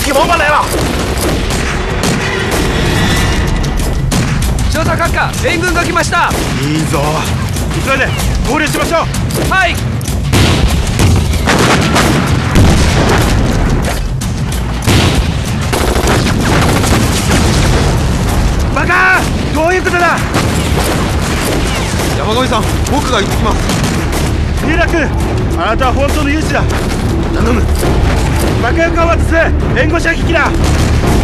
铁王八来了！ 調査閣下、援軍が来ました。 いいぞ。急いで合流しましょう。 はい。 バカー、どういうことだ。 山上さん、僕が行ってきます。 三浦君、あなたは本当の勇士だ。頼む。爆薬を渡す。援護射撃だ。